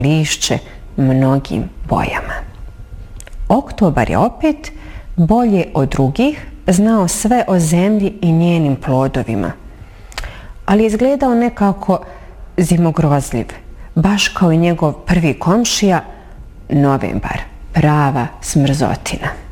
lišće mnogim bojama. Oktobar je opet, bolje od drugih, znao sve o zemlji i njenim plodovima, ali je izgledao nekako zimogrozljiv, baš kao i njegov prvi komšija, novembar, prava smrzotina.